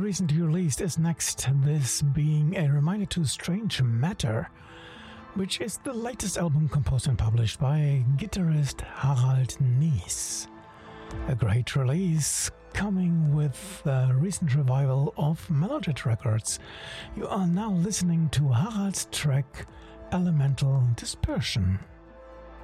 recently released is next, this being a reminder to Strange Matter, which is the latest album composed and published by guitarist Harald Nies. A great release coming with the recent revival of Melojet Records. You are now listening to Harald's track Elemental Dispersion.